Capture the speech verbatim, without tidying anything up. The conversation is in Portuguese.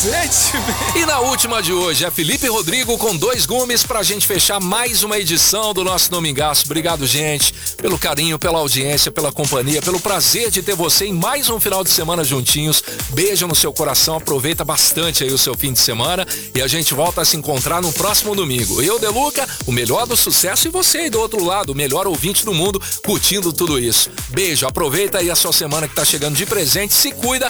Sete. E na última de hoje é Felipe Rodrigo com dois gumes pra gente fechar mais uma edição do nosso Domingaço. Obrigado, gente, pelo carinho, pela audiência, pela companhia, pelo prazer de ter você em mais um final de semana juntinhos. Beijo no seu coração, aproveita bastante aí o seu fim de semana e a gente volta a se encontrar no próximo domingo. Eu, Deluca, o melhor do sucesso, e você aí do outro lado, o melhor ouvinte do mundo, curtindo tudo isso. Beijo, aproveita aí a sua semana que tá chegando de presente, se cuida